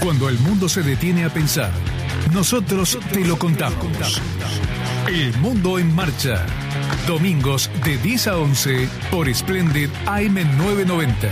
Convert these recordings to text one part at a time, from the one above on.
Cuando el mundo se detiene a pensar, nosotros te lo contamos. El Mundo en Marcha. Domingos de 10 a 11 por Splendid AM 990.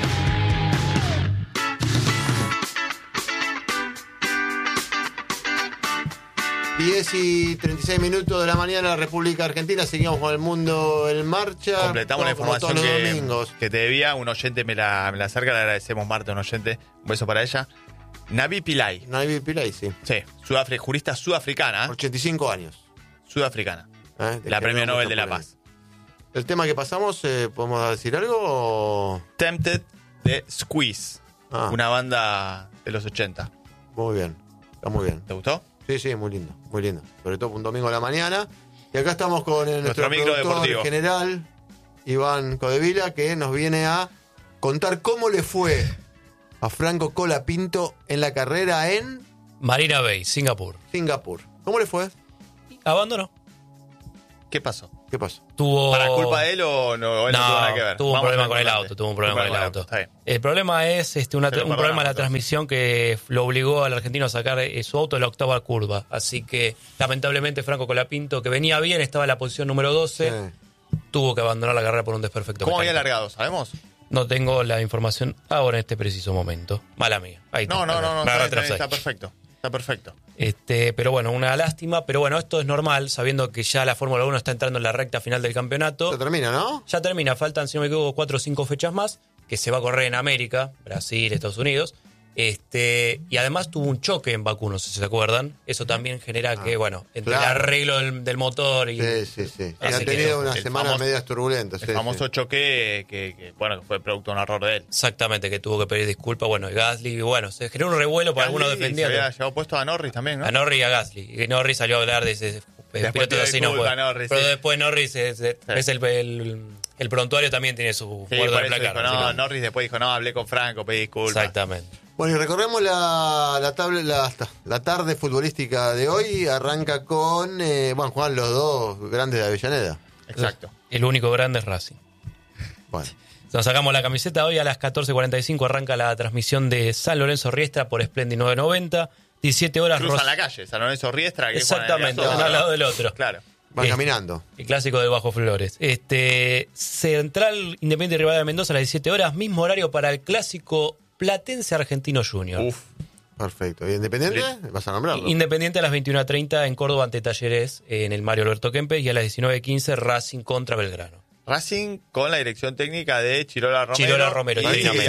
Diez y 36 minutos de la mañana en la República Argentina. Seguimos con el Mundo en Marcha. Completamos la información que te debía. Un oyente me la acerca. Le agradecemos, Marta, un oyente. Un beso para ella. Navi Pillay. Navi Pillay, sí. Sí, jurista sudafricana. 85 años. Sudafricana. La Premio Nobel de la Paz. El tema que pasamos, ¿podemos decir algo? O... Tempted de Squeeze. Una banda de los 80. Muy bien. Está muy bien. ¿Te gustó? Sí, muy lindo, muy lindo. Sobre todo un domingo a la mañana. Y acá estamos con nuestro micro productor deportivo general, Iván Codevila, que nos viene a contar cómo le fue a Franco Colapinto en la carrera en... Marina Bay, Singapur. ¿Cómo le fue? Abandonó. ¿Qué pasó? ¿Para culpa de él o no? Él no tuvo nada que ver. Tuvo un problema con el auto. Está bien. El problema es un problema en la transmisión que lo obligó al argentino a sacar su auto de la octava curva. Así que, lamentablemente, Franco Colapinto, que venía bien, estaba en la posición número 12, tuvo que abandonar la carrera por un desperfecto. ¿Cómo había largado? ¿Sabemos? No tengo la información ahora en este preciso momento. Mala mía. Ahí no, está perfecto. Está perfecto. Pero bueno, una lástima. Pero bueno, esto es normal, sabiendo que ya la Fórmula 1 está entrando en la recta final del campeonato. Ya termina, ¿no? Ya termina. Faltan, si no me equivoco, 4 o 5 fechas más, que se va a correr en América, Brasil, Estados Unidos. Y además tuvo un choque en Bakú, no sé si se acuerdan. Eso también genera que, bueno, entre el arreglo del motor y... Sí. Ha tenido unas semanas medias turbulentas. El famoso choque que fue producto de un error de él. Exactamente, que tuvo que pedir disculpas. Bueno, y Gasly, se generó un revuelo para algunos defendiendo. Se había llevado puesto a Norris también, ¿no? A Norris y a Gasly. Y Norris salió a hablar de ese piloto así, no fue. Pero después Norris es el prontuario también tiene su guarda de placar. Dijo, Norris después dijo, hablé con Franco, pedí disculpas. Exactamente. Bueno, y recorremos la tarde futbolística de hoy. Arranca con, juegan los dos grandes de Avellaneda. Exacto. El único grande es Racing. Bueno. Nos sacamos la camiseta. Hoy a las 14:45 arranca la transmisión de San Lorenzo Riestra por Splendid 990. 17 horas. Cruzan la calle, San Lorenzo Riestra. Exactamente, uno al lado del otro. Claro. Van caminando. El clásico del Bajo Flores. Central Independiente Rivadavia de Mendoza a las 17 horas. Mismo horario para el clásico Platense Argentino Junior. Uf. Perfecto. ¿Y Independiente? ¿Vas a nombrarlo? Independiente a las 21:30 en Córdoba ante Talleres en el Mario Alberto Kempes. Y a las 19:15 Racing contra Belgrano. Racing con la dirección técnica de Chirola Romero.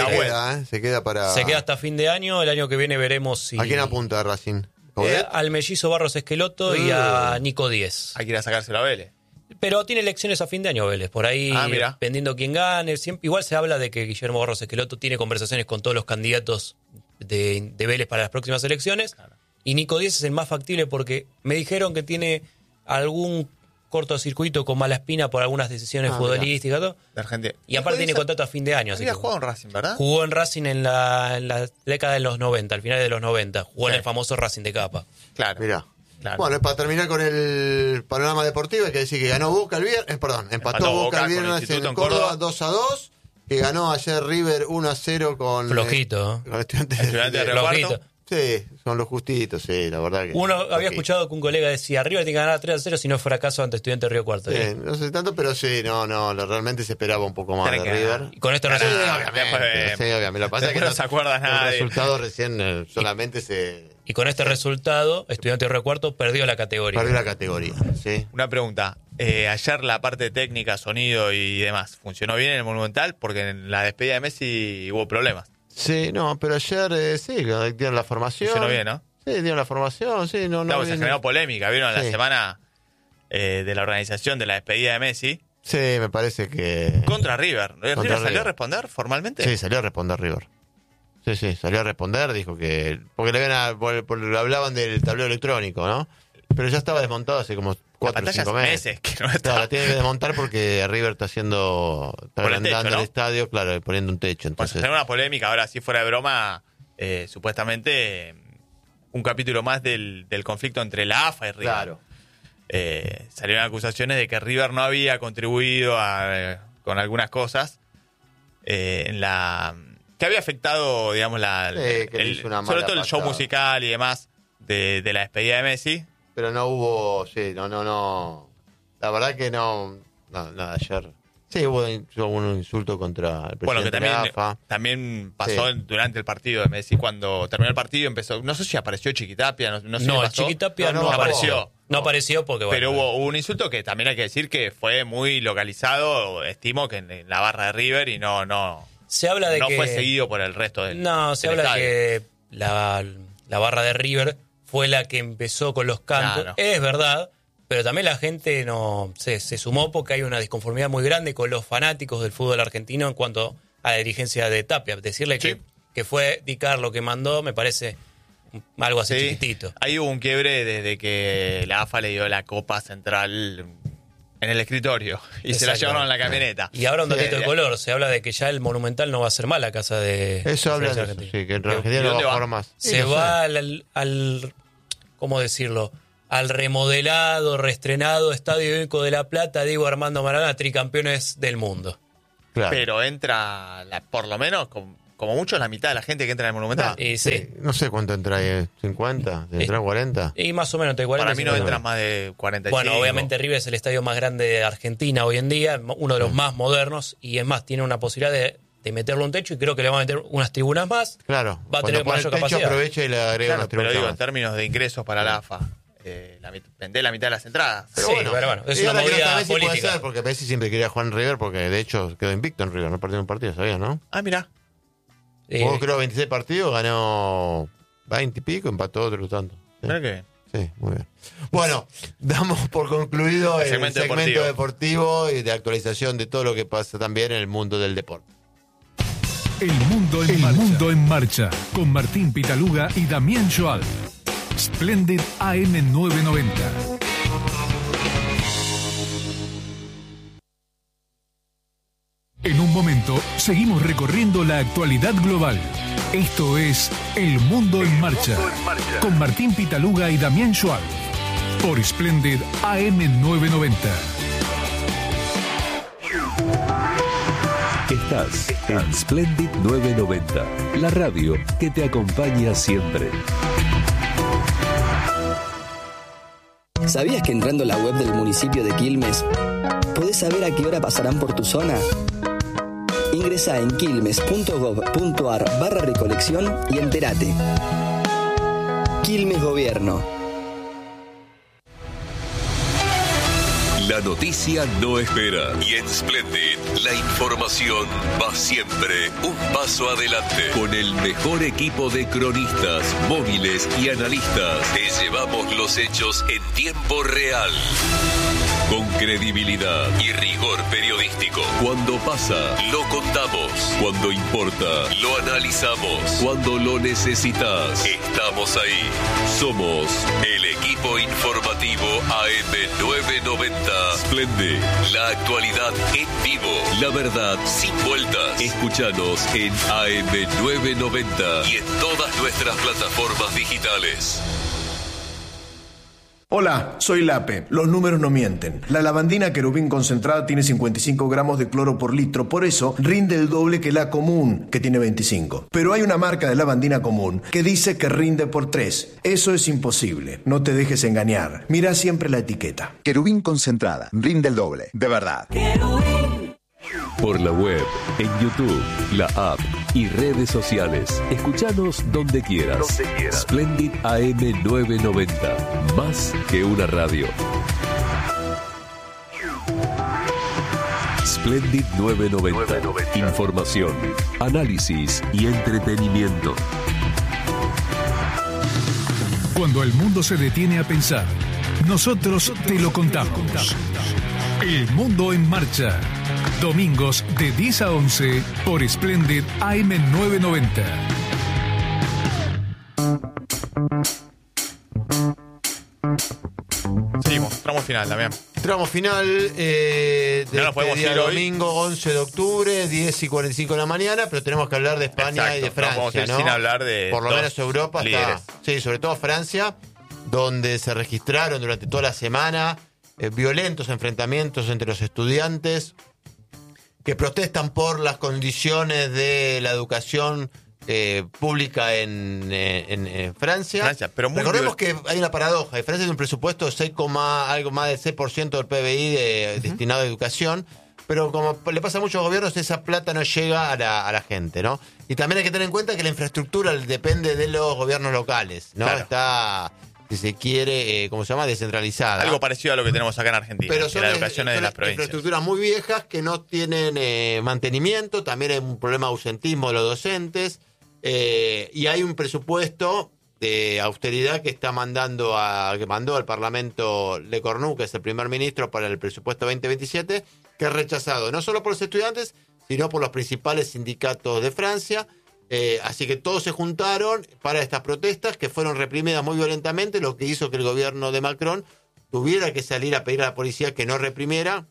Se queda hasta fin de año. El año que viene veremos si... ¿A quién apunta Racing? Al mellizo Barros Esqueloto y a Nico Díez. Hay que ir a sacárselo a Vélez. Pero tiene elecciones a fin de año Vélez. Por ahí, dependiendo quién gane. Igual se habla de que Guillermo Barros Esqueloto tiene conversaciones con todos los candidatos de Vélez para las próximas elecciones. Claro. Y Nico Díez es el más factible porque me dijeron que tiene algún cortocircuito con Malaspina por algunas decisiones futbolísticas. ¿No? De Argentina. Y aparte tiene contrato a fin de año. Había jugado en Racing, ¿verdad? Jugó en Racing en la década de los 90, al final de los 90. Jugó en el famoso Racing de Capa. Claro. Mirá. Claro. Bueno, para terminar con el panorama deportivo, hay que decir que ganó Boca el viernes, empató Boca el viernes en Córdoba 2-2, que ganó ayer River 1-0 con... Flojito. Con Estudiantes de Río Flojito. Sí, son los justitos, la verdad que... Uno había escuchado que un colega decía, River tiene que ganar 3-0 si no fuera caso ante Estudiantes de Río Cuarto. Sí, no sé tanto, pero sí, realmente se esperaba un poco más de River. Y con esto obviamente. Lo que pasa es que no se acuerda nada. El resultado recién solamente se... Y con este resultado, Estudiantes de Río Cuarto perdió la categoría. Sí. Una pregunta. Ayer la parte técnica, sonido y demás, ¿funcionó bien en el Monumental? Porque en la despedida de Messi hubo problemas. Sí, pero ayer dieron la formación. Funcionó bien, ¿no? Sí, dieron la formación, se generó polémica, ¿vieron? La semana de la organización de la despedida de Messi. Sí, me parece que... Contra River. ¿River salió a responder formalmente? Sí, salió a responder River. Sí, salió a responder, dijo que... Porque hablaban del tablero electrónico, ¿no? Pero ya estaba desmontado hace como 4 o 5 meses. Que no está. Claro, la tiene que desmontar porque River está agrandando el estadio, claro, poniendo un techo. Entonces, tener una polémica, ahora sí fuera de broma, supuestamente un capítulo más del conflicto entre la AFA y River. Claro. Salieron acusaciones de que River no había contribuido con algunas cosas en la que había afectado, digamos, sobre todo el show musical y demás de la despedida de Messi. Pero no hubo, no. La verdad que no, ayer. Sí, hubo un insulto contra el presidente de AFA. También pasó durante el partido de Messi, cuando terminó el partido empezó, no sé si apareció Chiquitapia, no sé. No, Chiquitapia no apareció. No apareció porque pero hubo un insulto que también hay que decir que fue muy localizado, estimo que en la barra de River y no se habla de que fue seguido por el resto del se habla estadio. De que la barra de River fue la que empezó con los cantos. Claro. Es verdad, pero también la gente se sumó porque hay una disconformidad muy grande con los fanáticos del fútbol argentino en cuanto a la dirigencia de Tapia. Decirle que fue Di Carlo que mandó me parece algo así chiquitito. Ahí hubo un quiebre desde que la AFA le dio la copa central en el escritorio y se la llevaron en la camioneta. Y ahora un datito de color, se habla de que ya el Monumental no va a ser más la casa de... Eso habla de eso, que en Argentina no va a jugar más. Se va al ¿cómo decirlo? Al remodelado, reestrenado Estadio Único de La Plata, Diego Armando Maradona, tricampeones del mundo. Claro. Pero entra, por lo menos, como mucho, la mitad de la gente que entra en el Monumental. Sí. No sé cuánto entra ahí, ¿50? ¿Entra 40? Y más o menos entre 40 Para mí no entran más de 45. Bueno, obviamente River es el estadio más grande de Argentina hoy en día, uno de los más modernos, y es más, tiene una posibilidad de meterlo un techo y creo que le va a meter unas tribunas más. Claro. Va a tener mayor capacidad. Aprovecha y le agrega unas tribunas. Pero digo, en términos de ingresos para la AFA, vender la mitad de las entradas. Pero bueno, es una movida política. Puede ser, porque Messi siempre quería jugar en River, porque de hecho quedó invicto en River, no perdió un partido, ¿sabías, no? Ah, mirá. Jugó creo 26 partidos, ganó 20 y pico, empató otro tanto. Mirá que bien. Sí, muy bien. Bueno, damos por concluido el segmento deportivo y de actualización de todo lo que pasa también en el mundo del deporte. El mundo en marcha, con Martín Pitaluga y Damián Joal. Splendid AM 990. En un momento, seguimos recorriendo la actualidad global. Esto es El Mundo en Marcha, con Martín Pitaluga y Damián Joal, por Splendid AM 990. Estás en Splendid 990, la radio que te acompaña siempre. ¿Sabías que entrando a la web del municipio de Quilmes podés saber a qué hora pasarán por tu zona? Ingresá en quilmes.gov.ar/recolección y entérate. Quilmes Gobierno. La noticia no espera y en Splendid la información va siempre un paso adelante. Con el mejor equipo de cronistas, móviles y analistas, te llevamos los hechos en tiempo real. Con credibilidad y rigor periodístico. Cuando pasa, lo contamos. Cuando importa, lo analizamos. Cuando lo necesitas, estamos ahí. Somos el equipo informativo AM990. Splendid, la actualidad en vivo. La verdad sin vueltas. Escúchanos en AM990 y en todas nuestras plataformas digitales. Hola, soy Lape. Los números no mienten. La lavandina querubín concentrada tiene 55 gramos de cloro por litro, por eso rinde el doble que la común, que tiene 25. Pero hay una marca de lavandina común que dice que rinde por 3. Eso es imposible. No te dejes engañar. Mira siempre la etiqueta. Querubín concentrada. Rinde el doble. De verdad. Por la web, en YouTube, la app y redes sociales. Escuchanos donde quieras. Splendid AM 990. Más que una radio. Splendid 990. Información, análisis y entretenimiento. Cuando el mundo se detiene a pensar, nosotros te lo contamos. El Mundo en Marcha. Domingos de 10 a 11 por Splendid AM 990. Seguimos, tramo final también. Tramo final de no este día domingo 11 de octubre, 10 y 45 de la mañana, pero tenemos que hablar de España y de Francia, ¿no? Sin hablar de por lo menos Europa líderes. Sí, sobre todo Francia, donde se registraron durante toda la semana violentos enfrentamientos entre los estudiantes que protestan por las condiciones de la educación pública en Francia. Pero recordemos que hay una paradoja. Francia tiene un presupuesto de algo más del 6% del PBI destinado a educación, pero como le pasa a muchos gobiernos, esa plata no llega a la gente, ¿no? Y también hay que tener en cuenta que la infraestructura depende de los gobiernos locales, ¿no? Claro. Está, si se quiere, ¿cómo se llama? Descentralizada. Algo parecido a lo que tenemos acá en Argentina. Pero son la educación es de las provincias. Infraestructuras muy viejas que no tienen mantenimiento. También hay un problema de ausentismo de los docentes. Y hay un presupuesto de austeridad que mandó al Parlamento Le Cornu, que es el primer ministro, para el presupuesto 2027, que es rechazado no solo por los estudiantes, sino por los principales sindicatos de Francia. Así que todos se juntaron para estas protestas que fueron reprimidas muy violentamente, lo que hizo que el gobierno de Macron tuviera que salir a pedir a la policía que no reprimiera,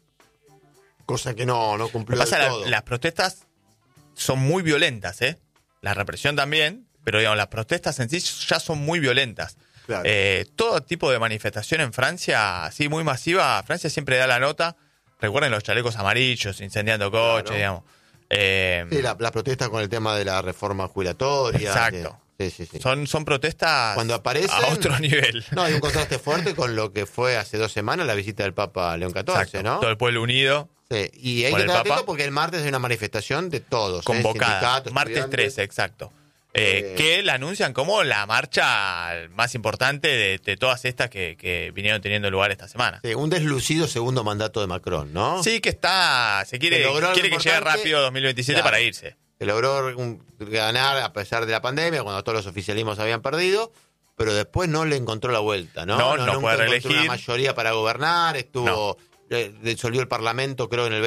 cosa que no cumplió del todo. Las protestas son muy violentas, ¿eh? La represión también, pero digamos, las protestas en sí ya son muy violentas. Claro. Todo tipo de manifestación en Francia, así muy masiva, Francia siempre da la nota. Recuerden los chalecos amarillos, incendiando coches, digamos. Sí, la protesta con el tema de la reforma jubilatoria. Exacto. Sí. Son protestas cuando aparecen, a otro nivel. No, hay un contraste fuerte con lo que fue hace 2 semanas la visita del Papa León XIV, Exacto. ¿no? Todo el pueblo unido. Sí, y hay que estar atento porque el martes hay una manifestación de todos. Convocada. Martes 13, exacto. Que la anuncian como la marcha más importante de todas estas que vinieron teniendo lugar esta semana. Sí, un deslucido segundo mandato de Macron, ¿no? Sí, que quiere que llegue rápido 2027 claro, para irse. Que logró ganar a pesar de la pandemia, cuando todos los oficialismos habían perdido, pero después no le encontró la vuelta, ¿no? No puede reelegir. Una mayoría para gobernar, disolvió el Parlamento creo en el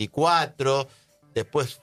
2024, después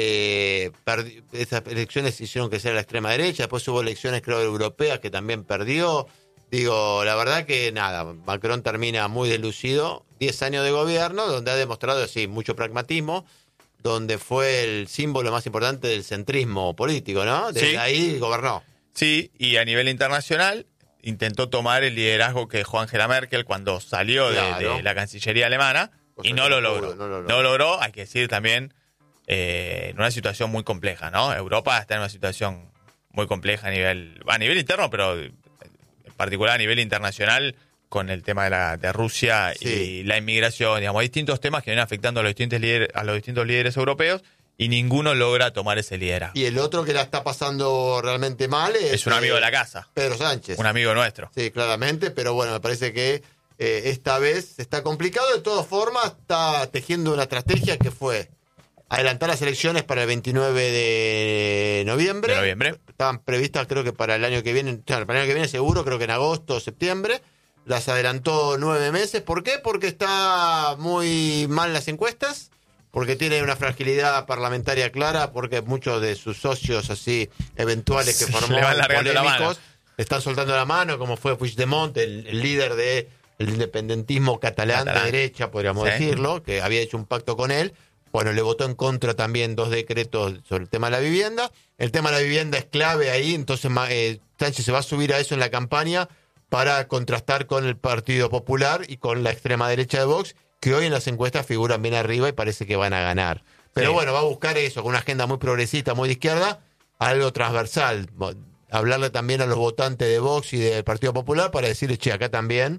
esas elecciones hicieron crecer a la extrema derecha, después hubo elecciones creo europeas que también perdió. Digo, la verdad que nada, Macron termina muy deslucido, 10 años de gobierno donde ha demostrado mucho pragmatismo, donde fue el símbolo más importante del centrismo político, ¿no? Desde ahí gobernó. Sí, y a nivel internacional intentó tomar el liderazgo que dejó Angela Merkel cuando salió de la Cancillería alemana, y no lo logró. No lo logró, hay que decir también, en una situación muy compleja, ¿no? Europa está en una situación muy compleja a nivel interno, pero en particular a nivel internacional, con el tema de Rusia y la inmigración. Digamos, hay distintos temas que vienen afectando a los distintos líderes europeos, y ninguno logra tomar ese liderazgo. Y el otro que la está pasando realmente mal es un amigo de la casa. Pedro Sánchez. Un amigo nuestro. Sí, claramente, pero bueno, me parece que esta vez está complicado. De todas formas, está tejiendo una estrategia que fue adelantar las elecciones para el 29 de noviembre. Estaban previstas creo que para el año que viene, para el año que viene seguro, creo que en agosto o septiembre. Las adelantó 9 meses. ¿Por qué? Porque está muy mal las encuestas, porque tiene una fragilidad parlamentaria clara, porque muchos de sus socios así eventuales que formó polémicos están soltando la mano, como fue Puigdemont, el líder del independentismo catalán de derecha, podríamos decirlo, que había hecho un pacto con él. Bueno, le votó en contra también 2 decretos sobre el tema de la vivienda. El tema de la vivienda es clave ahí, entonces Sánchez se va a subir a eso en la campaña para contrastar con el Partido Popular y con la extrema derecha de Vox, que hoy en las encuestas figuran bien arriba y parece que van a ganar. Pero bueno, va a buscar eso, con una agenda muy progresista, muy de izquierda, algo transversal. Hablarle también a los votantes de Vox y del Partido Popular para decirles, acá también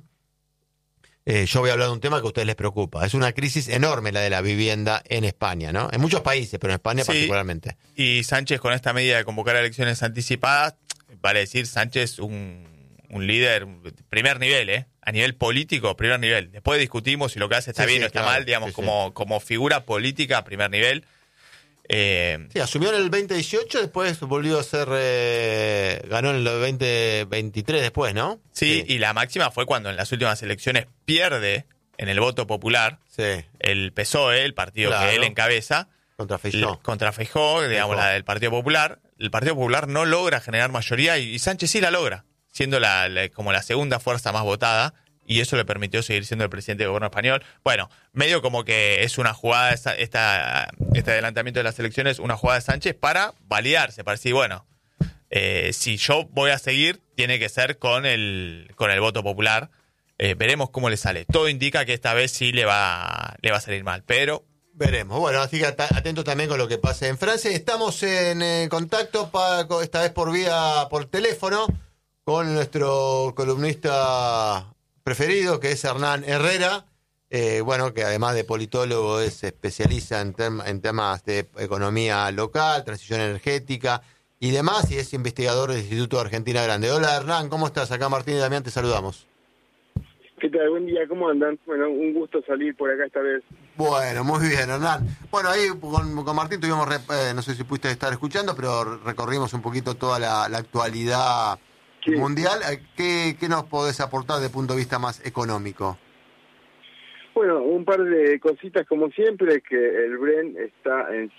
yo voy a hablar de un tema que a ustedes les preocupa. Es una crisis enorme la de la vivienda en España, ¿no? En muchos países, pero en España particularmente. Y Sánchez, con esta medida de convocar elecciones anticipadas, vale decir, Sánchez un líder primer nivel, a nivel político, primer nivel. Después discutimos si lo que hace está bien o está mal, digamos, como figura política, primer nivel. Asumió en el 2018, después volvió a ser, ganó en el 2023 después, ¿no? Sí, y la máxima fue cuando en las últimas elecciones pierde en el voto popular el PSOE, el partido que él encabeza, contra Feijóo, digamos, la del Partido Popular. El Partido Popular no logra generar mayoría y Sánchez sí la logra, siendo como la segunda fuerza más votada, y eso le permitió seguir siendo el presidente del gobierno español. Bueno, medio como que es una jugada, este adelantamiento de las elecciones, una jugada de Sánchez para validarse, para decir, bueno, si yo voy a seguir, tiene que ser con el voto popular. Veremos cómo le sale. Todo indica que esta vez sí le va a salir mal, pero Veremos. Bueno, así que atento también con lo que pase en Francia. Estamos en contacto, esta vez por teléfono, con nuestro columnista preferido, que es Hernán Herrera. Bueno, que además de politólogo se especializa en temas de economía local, transición energética y demás, y es investigador del Instituto Argentina Grande. Hola Hernán, ¿cómo estás? Acá Martín y Damián te saludamos. ¿Qué tal? Buen día, ¿cómo andan? Bueno, un gusto salir por acá esta vez. Bueno, muy bien, Hernán. Bueno, ahí con Martín tuvimos, no sé si pudiste estar escuchando, pero recorrimos un poquito toda la actualidad mundial. ¿Qué nos podés aportar desde el punto de vista más económico? Bueno, un par de cositas como siempre, que el Brent está en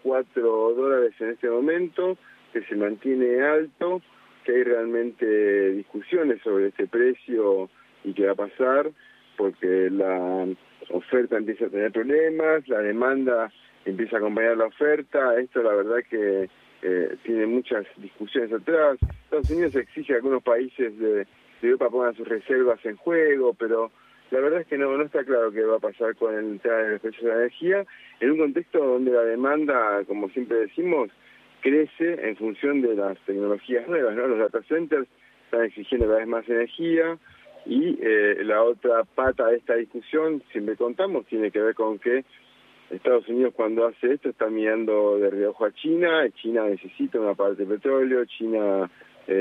$104 en este momento, que se mantiene alto, que hay realmente discusiones sobre este precio y qué va a pasar, porque la oferta empieza a tener problemas, la demanda empieza a acompañar la oferta. Esto la verdad que tiene muchas discusiones atrás. Estados Unidos exige a algunos países de Europa pongan sus reservas en juego, pero la verdad es que no está claro qué va a pasar con el tema de los precios de la energía, en un contexto donde la demanda, como siempre decimos, crece en función de las tecnologías nuevas, ¿no? Los data centers están exigiendo cada vez más energía. Y la otra pata de esta discusión, siempre contamos, tiene que ver con que Estados Unidos cuando hace esto está mirando de reojo a China. China necesita una parte de petróleo. China,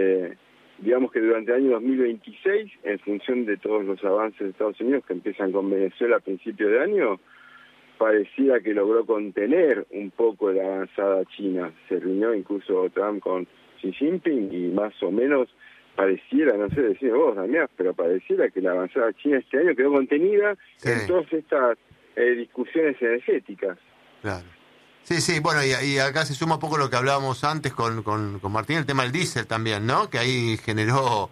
digamos que durante el año 2026, en función de todos los avances de Estados Unidos que empiezan con Venezuela a principios de año, parecía que logró contener un poco la avanzada china. Se reunió incluso Trump con Xi Jinping y más o menos pareciera, no sé decir vos, Damián, pero pareciera que la avanzada china este año quedó contenida en todas estas discusiones energéticas. Claro. Sí, bueno, y acá se suma un poco lo que hablábamos antes con Martín, el tema del diésel también, ¿no? Que ahí generó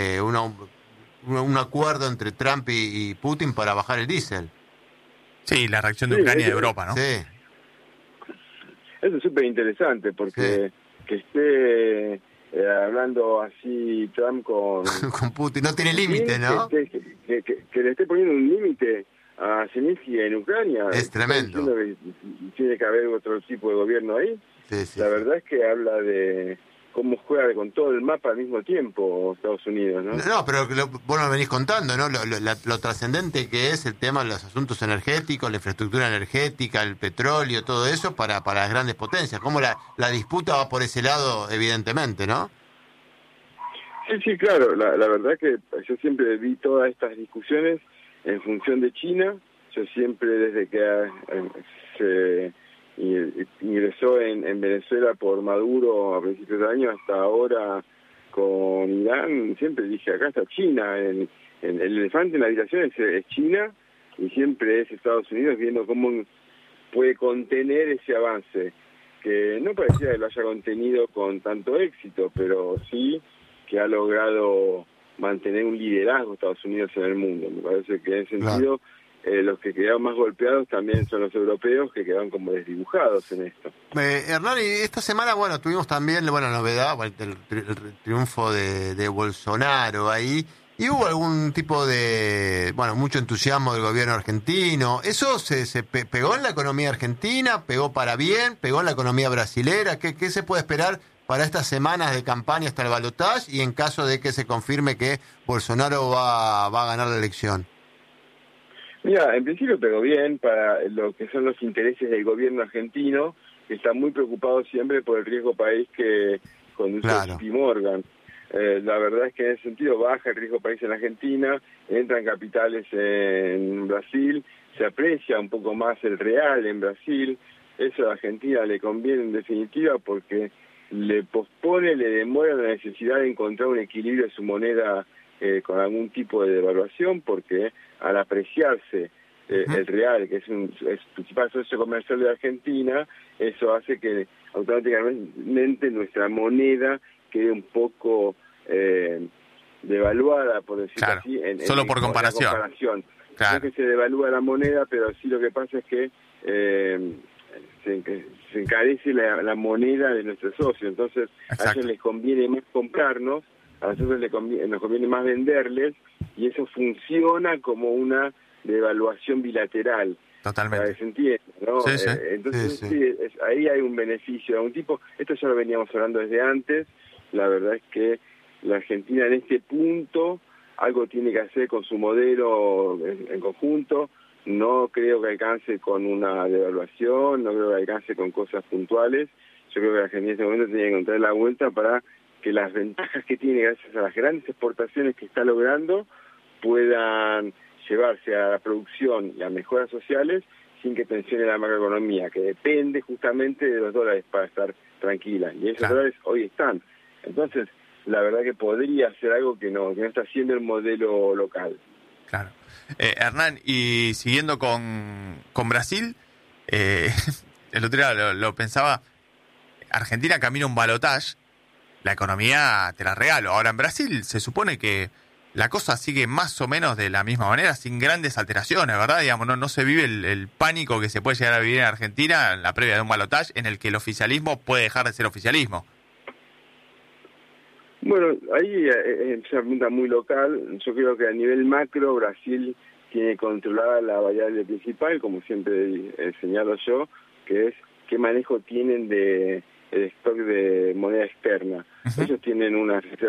un acuerdo entre Trump y Putin para bajar el diésel. Sí, la reacción de Ucrania y de Europa, ¿no? Sí. Eso es súper interesante, porque que esté hablando así Trump con Putin, no tiene límite, ¿no? Que le esté poniendo un límite a Zelensky en Ucrania. Es tremendo. Que tiene que haber otro tipo de gobierno ahí. Sí. La verdad es que habla de cómo juega con todo el mapa al mismo tiempo Estados Unidos, ¿no? No, pero vos lo venís contando, ¿no? Lo trascendente que es el tema de los asuntos energéticos, la infraestructura energética, el petróleo, todo eso para las grandes potencias. Cómo la disputa va por ese lado, evidentemente, ¿no? Sí, claro. La verdad que yo siempre vi todas estas discusiones en función de China. Yo siempre, desde que se ingresó en Venezuela por Maduro a principios de año hasta ahora con Irán, siempre dije, acá está China, el elefante en la habitación es China, y siempre es Estados Unidos viendo cómo puede contener ese avance, que no parecía que lo haya contenido con tanto éxito, pero sí que ha logrado mantener un liderazgo Estados Unidos en el mundo. Me parece que en ese sentido los que quedaron más golpeados también son los europeos, que quedaron como desdibujados en esto. Hernán, y esta semana, tuvimos también, novedad, el triunfo de Bolsonaro ahí, y hubo algún tipo de, mucho entusiasmo del gobierno argentino. ¿Eso se pegó en la economía argentina? ¿Pegó para bien? ¿Pegó en la economía brasilera? ¿Qué se puede esperar para estas semanas de campaña hasta el balotaje y en caso de que se confirme que Bolsonaro va a ganar la elección? Mira, en principio pegó bien para lo que son los intereses del gobierno argentino, que está muy preocupado siempre por el riesgo país que conduce JP Morgan. La verdad es que en ese sentido baja el riesgo país en Argentina, entran capitales en Brasil, se aprecia un poco más el real en Brasil. Eso a Argentina le conviene en definitiva porque le pospone, le demora la necesidad de encontrar un equilibrio de su moneda con algún tipo de devaluación, porque al apreciarse el real, que es el principal socio comercial de Argentina, eso hace que automáticamente nuestra moneda quede un poco devaluada, por decirlo así. Solo por comparación. Claro. No es que se devalúa la moneda, pero sí lo que pasa es que se encarece la moneda de nuestros socios. Entonces, a ellos les conviene más comprarnos, a nosotros nos conviene más venderles, y eso funciona como una devaluación bilateral. Totalmente. Para que se entienda, ¿no? Sí, sí. Entonces, ahí hay un beneficio de un tipo. Esto ya lo veníamos hablando desde antes. La verdad es que la Argentina en este punto algo tiene que hacer con su modelo en conjunto. No creo que alcance con una devaluación, no creo que alcance con cosas puntuales. Yo creo que la Argentina en este momento tiene que encontrar la vuelta para que las ventajas que tiene gracias a las grandes exportaciones que está logrando puedan llevarse a la producción y a mejoras sociales sin que tensione la macroeconomía, que depende justamente de los dólares para estar tranquila. Y esos dólares hoy están. Entonces, la verdad que podría ser algo que no está haciendo el modelo local. Claro. Hernán, y siguiendo con Brasil, el otro día lo pensaba, Argentina camina un balotaje, la economía te la regalo. Ahora en Brasil se supone que la cosa sigue más o menos de la misma manera, sin grandes alteraciones, ¿verdad? Digamos, no se vive el pánico que se puede llegar a vivir en Argentina en la previa de un balotaje en el que el oficialismo puede dejar de ser oficialismo. Bueno, ahí es una pregunta muy local. Yo creo que a nivel macro Brasil tiene controlada la variable principal, como siempre señalo yo, que es qué manejo tienen de el stock de moneda externa. Uh-huh. Ellos tienen unas